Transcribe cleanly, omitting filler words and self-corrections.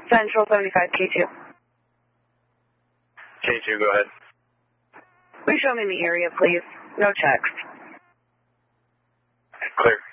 Central 75 K2. K2, go ahead. Please show me the area, please. No text. Clear.